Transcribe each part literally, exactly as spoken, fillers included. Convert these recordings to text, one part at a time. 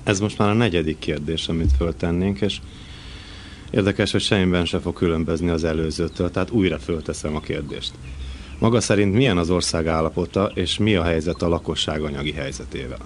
Ez most már a negyedik kérdés, amit föltennénk, és érdekes, hogy semmiben se fog különbözni az előzőtől, tehát újra fölteszem a kérdést. Maga szerint milyen az ország állapota, és mi a helyzet a lakosság anyagi helyzetével?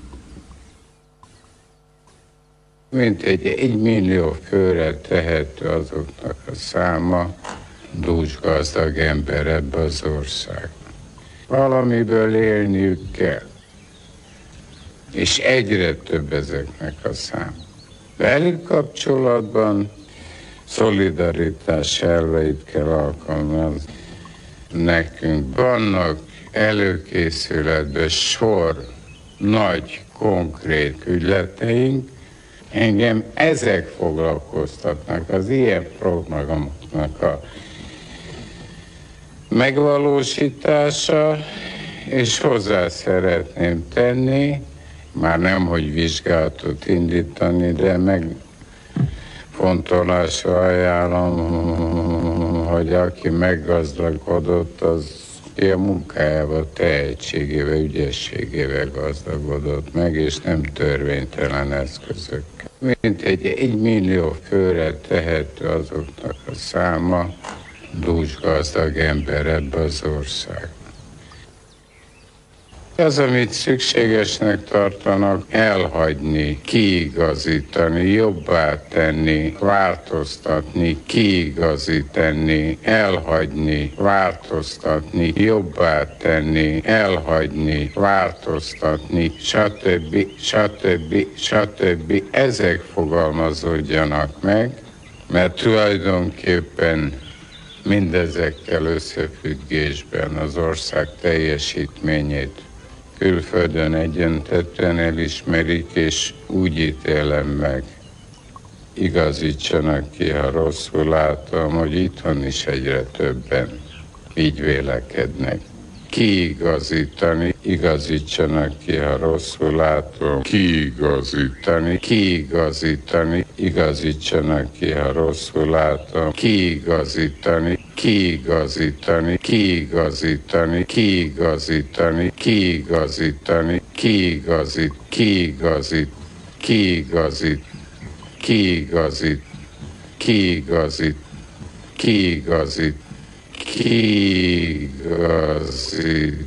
Mint egy egymillió főre tehető azoknak a száma, dúsgazdag ember ebbe az országban. Valamiből élniük kell. És egyre több ezeknek a szám. Velük kapcsolatban szolidaritás elveit kell alkalmazni. Nekünk vannak előkészületben sor nagy, konkrét ügyleteink. Engem ezek foglalkoztatnak, az ilyen programoknak a megvalósítása, és hozzá szeretném tenni, már nem, hogy vizsgálatot indítani, de megfontolásra ajánlom, hogy aki meggazdagodott, az a munkájával, tehetségével, ügyességével gazdagodott meg, és nem törvénytelen eszközökkel. Mint egy egymillió főre tehető azoknak a száma, dúsgazdag ember ebbe az országban. Az, amit szükségesnek tartanak, elhagyni, kiigazítani, jobbá tenni, változtatni, kiigazítani, elhagyni, változtatni, jobbá tenni, elhagyni, változtatni, stb., stb., stb. Ezek fogalmazódjanak meg, mert tulajdonképpen mindezekkel összefüggésben az ország teljesítményét külföldön egyentetően elismerik, és úgy ítélem meg, igazítsanak ki, ha rosszul látom, hogy itthon is egyre többen így vélekednek. Kiigazítani, igazítsanak ki, ha rosszul látom, kiigazítani, kiigazítani, igazítsanak ki, ha rosszul látom, kiigazítani, kiigazítani, kiigazítani, kiigazítani, kiigazítani, kiigazít, kiigazít, kiigazít, kiigazít, kiigazít, kiigazít, kiigazít,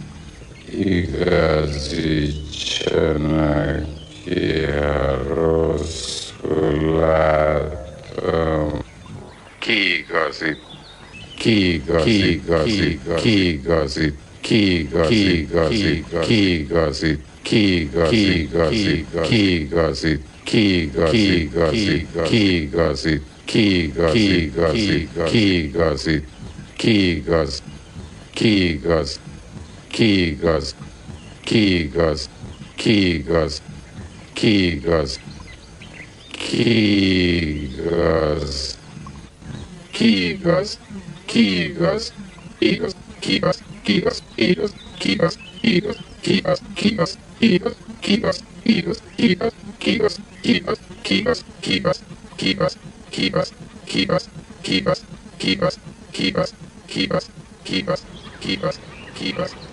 igazítsanak ki, ha rosszul látom, kiigazít, kiigazít, kiigazít, kiigazít, kiigazít, kiigazít, kiigazít, kiigazít, kiigazít, kiigazít, kiigazít, kiigaz, kiigaz, kiigaz, kiigaz, kiigaz, kiigaz, kiigaz, kiigaz, kiigaz, igaz, kiigaz, kiigaz, igaz, kiigaz, igaz, kiigaz, kiigaz, igaz, kiigaz, igaz, igaz, kiigaz, igaz, kiigaz, kiigaz, kiigaz, kiigaz, kiigaz, kiigaz, kiigaz, kiigaz, kiigaz, kiigaz, kiigaz, kiigaz, kiigaz,